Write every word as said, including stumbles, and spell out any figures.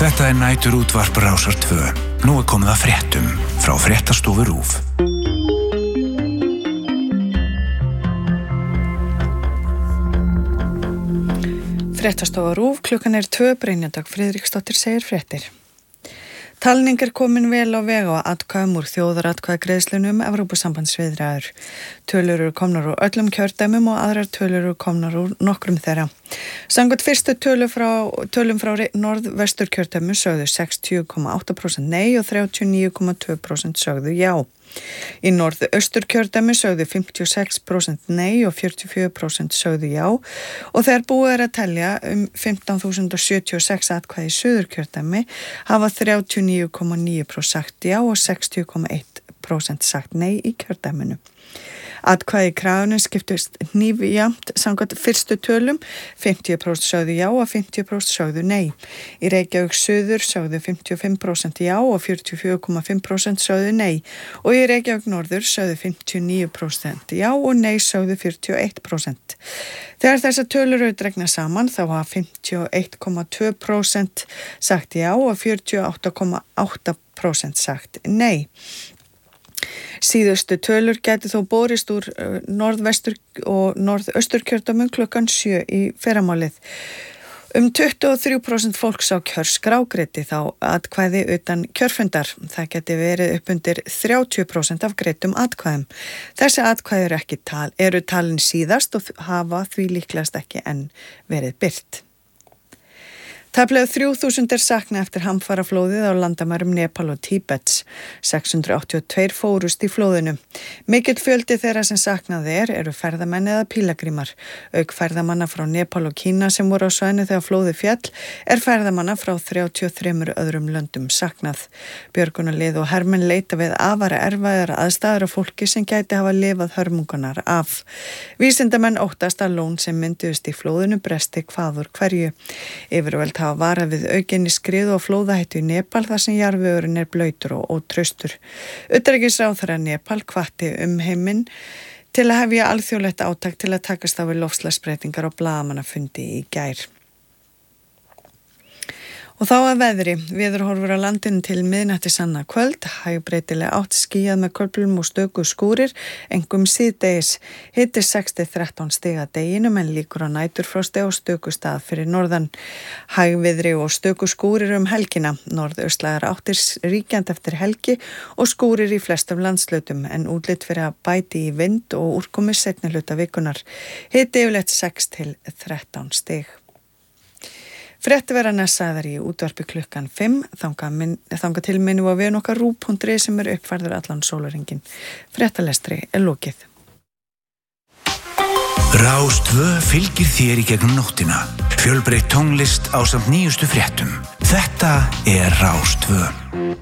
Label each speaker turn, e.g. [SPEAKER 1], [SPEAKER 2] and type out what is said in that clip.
[SPEAKER 1] Þetta er nætur útvarp Rásar tvö. Nú er komið að fréttum frá Fréttastofu RÚV.
[SPEAKER 2] Fréttastofa RÚV, klukkan er tvö, Brynjardag Friðriksdóttir segir fréttir. Talning er komin vel á veg á atkvæðum úr þjóðaratkvæðagreiðslunum Evrópusambandsviðræður. Tölur eru komnar úr öllum kjördæmum og aðrar tölur eru komnar úr nokkrum þeirra. Samkvæmt fyrstu tölu frá, tölum frá norðvesturkjördæmu sögðu sextíu komma átta prósent nei og þrjátíu og níu komma tvö prósent sögðu já. Í norðausturkjördæmi sögðu fimmtíu og sex prósent nei og fjörutíu og fjögur prósent sögðu já og þegar búið er að telja um fimmtán þúsund sjötíu og sex atkvæði í suðurkjördæmi hafa þrjátíu og níu komma níu prósent sagt já og sextíu komma eitt prósent sagt nei í kjördæminu. Atkvæði í kragunum skiptust hnífjafnt samkvæmt fyrstu tölum, fimmtíu prósent sögðu já og fimmtíu prósent sögðu nei. Í Reykjavík suður sögðu fimmtíu og fimm prósent já og fjörutíu og fjögur komma fimm prósent sögðu nei og í Reykjavík norður sögðu fimmtíu og níu prósent já og nei sögðu fjörutíu og eitt prósent. Þegar þessar tölur eru dregnar saman þá hafa fimmtíu og eitt komma tvö prósent sagt já og fjörutíu og átta komma átta prósent sagt nei. Síðustu tölur gæti þó borist úr norðvestur og norðausturkjördæmum klukkan sjö í fyrramálið. Um tuttugu og þrjú prósent fólks á kjörskrá greiddi þá atkvæði utan kjörfundar. Það geti verið upp undir þrjátíu prósent af greiddum atkvæðum. Þessi atkvæði eru ekki tal, eru talin síðast og hafa því líklegast ekki enn verið birt. Tæplega þrjú þúsund er saknað eftir hamfaraflóðið á landamærum Nepal og Tíbets. sex hundruð áttatíu og tvö fórust í flóðinu. Mikill fjöldi þeirra sem saknað er eru ferðamenn eða pílagrímar. Auk ferðamanna frá Nepal og Kína sem voru á svæðinu þegar flóðið féll er ferðamanna frá þrjátíu og þremur öðrum löndum saknað. Björgunarlið og hermenn leita við afara erfiðar aðstæður af fólki sem gæti hafa lifað hörmungunar af. Vísindamenn óttast að lón sem mynduðust í flóðinu bresti hvað úr hverju. Yfirvöld hafa varað við aukinni skriðu og flóðahættu í Nepal þar sem jarðvegurinn er blautur og ótraustur. Utanríkisráðherra Nepal hvatti umheiminn til að hefja alþjóðlegt átak til að takast á við loftslagsbreytingar og blaðamannafundi í gær. Og þá að veðri, veðurhorfur á landinu til miðnættis annað kvöld, hægbreytileg átt skýjað með köflum og stöku skúrir, einkum síðdegis. Hiti sex til þrettán stig að deginum en líkur á næturfrosti og stöku stað fyrir norðan. Hægviðri og stöku skúrir um helgina, norðaustlægar áttir ríkjandi eftir helgi og skúrir í flestum landshlutum en útlit fyrir að bæti í vind og úrkomi seinni hluta vikunar. Hiti yfirleitt sex til þrettán stig. Frétti vera næssaðar í útvarpi klukkan fimm, þangað til minni á vefinn okkar rúv punktur is sem er uppfærður allan sólarhringinn. Fréttalestri er lokið.
[SPEAKER 1] Rás tvö fylgir þér í gegnum nóttina. Fjölbreytt tónlist ásamt nýjustu fréttum. Þetta er Rás tvö.